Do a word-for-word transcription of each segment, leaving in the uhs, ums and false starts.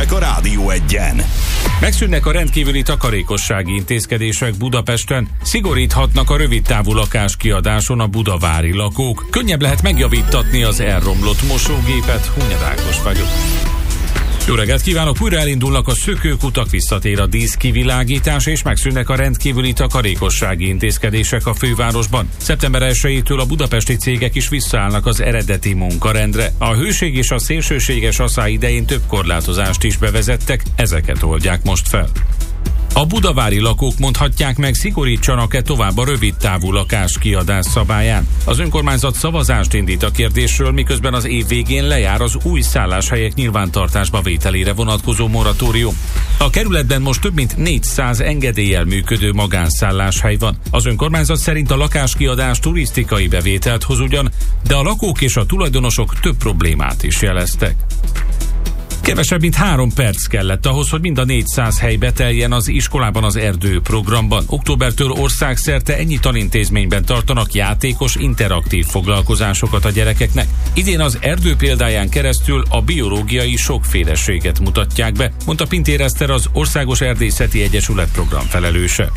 hírek a Rádió Egyen. Megszűnnek a rendkívüli takarékossági intézkedések Budapesten, szigoríthatnak a rövidtávú lakáskiadáson a budavári lakók. Könnyebb lehet megjavítatni az elromlott mosógépet. Hunyad Ákos vagyok. Jó reggelt kívánok! Újra elindulnak a szökőkutak, visszatér a díszkivilágítás, és megszűnnek a rendkívüli takarékossági intézkedések a fővárosban. szeptember elsejétől a budapesti cégek is visszaállnak az eredeti munkarendre. A hőség és a szélsőséges asszály idején több korlátozást is bevezettek, ezeket oldják most fel. A budavári lakók mondhatják meg, szigorítsanak-e tovább a rövidtávú lakáskiadás szabályán. Az önkormányzat szavazást indít a kérdésről, miközben az év végén lejár az új szálláshelyek nyilvántartásba vételére vonatkozó moratórium. A kerületben most több mint négyszáz engedéllyel működő magánszálláshely van. Az önkormányzat szerint a lakáskiadás turisztikai bevételt hoz ugyan, de a lakók és a tulajdonosok több problémát is jeleztek. Kevesebb, mint három perc kellett ahhoz, hogy mind a négyszáz hely beteljen az iskolában az erdő programban. Októbertől országszerte ennyi tanintézményben tartanak játékos, interaktív foglalkozásokat a gyerekeknek. Idén az erdő példáján keresztül a biológiai sokféleséget mutatják be, mondta Pintér Eszter, az Országos Erdészeti Egyesület programfelelőse.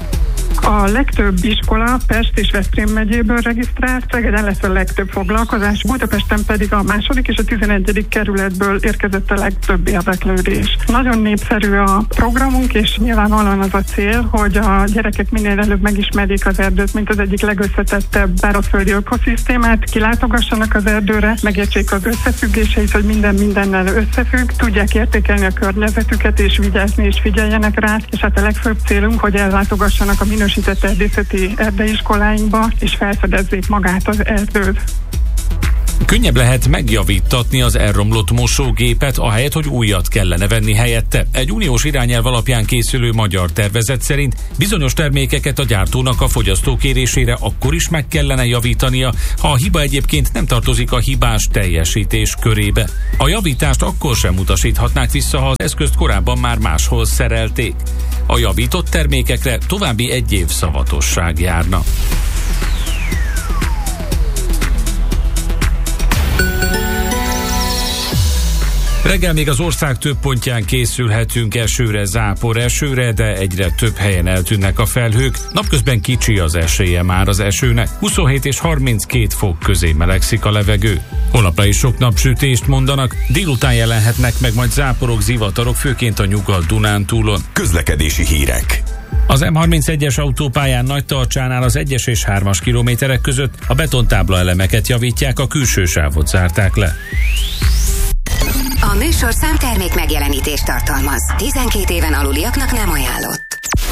A legtöbb iskola Pest és Veszprém megyéből regisztrált, Szegeden lesz a legtöbb foglalkozás, Budapesten pedig a második és a tizenegyedik kerületből érkezett a legtöbb érdeklődés. Nagyon népszerű a programunk, és nyilvánvalóan az a cél, hogy a gyerekek minél előbb megismerjék az erdőt, mint az egyik legösszetettebb szárazföldi ökoszisztémát, kilátogassanak az erdőre, megértsék az összefüggéseit, hogy minden mindennel összefügg, tudják értékelni a környezetüket és vigyázni és figyeljenek rá, és hát a legfőbb célunk, hogy ellátogassanak a minősített erdészeti erdeiskoláinkba, és felfedezzék magát az erdőt. Könnyebb lehet megjavítatni az elromlott mosógépet, ahelyett, hogy újat kellene venni helyette. Egy uniós irányelv alapján készülő magyar tervezet szerint bizonyos termékeket a gyártónak a fogyasztó kérésére akkor is meg kellene javítania, ha a hiba egyébként nem tartozik a hibás teljesítés körébe. A javítást akkor sem utasíthatnák vissza, ha az eszközt korábban már máshol szerelték. A javított termékekre további egy év szavatosság járna. Reggel még az ország több pontján készülhetünk esőre, zápor esőre, de egyre több helyen eltűnnek a felhők. Napközben kicsi az esélye már az esőnek. huszonhét és harminckét fok közé melegszik a levegő. Holnapra is sok napsütést mondanak, délután jelenhetnek meg majd záporok, zivatarok, főként a Nyugat-Dunántúlon. Közlekedési hírek. Az M harmincegyes autópályán Nagytarcsánál az egyes és hármas kilométerek között a betontábla elemeket javítják, a külső sávot zárták le. A műsorszám termék megjelenítést tartalmaz. tizenkét éven aluliaknak nem ajánlott.